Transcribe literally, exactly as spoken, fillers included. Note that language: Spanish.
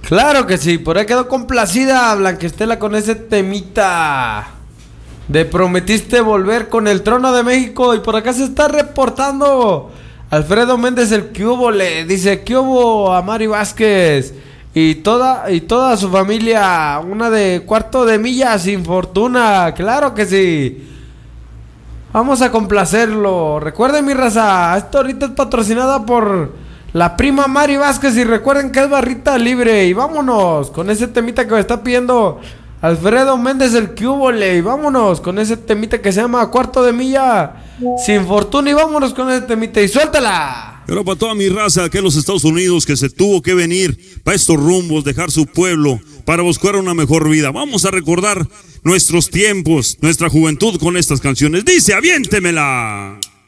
Claro que sí, por ahí quedó complacida Blanquestela con ese temita de prometiste volver con el trono de México. Y por acá se está reportando Alfredo Méndez, el que hubo, le dice que hubo a Mari Vázquez y toda, y toda su familia, una de cuarto de milla sin fortuna. Claro que sí. Vamos a complacerlo. Recuerden, mi raza, esto ahorita es patrocinada por la prima Mari Vázquez. Y recuerden que es barrita libre. Y vámonos con ese temita que me está pidiendo Alfredo Méndez, el que hubo, le. Y vámonos con ese temita que se llama Cuarto de Milla sin fortuna. Y vámonos con ese temita y suéltala. Pero para toda mi raza aquí en los Estados Unidos que se tuvo que venir para estos rumbos, dejar su pueblo para buscar una mejor vida. Vamos a recordar nuestros tiempos, nuestra juventud con estas canciones. Dice, aviéntemela.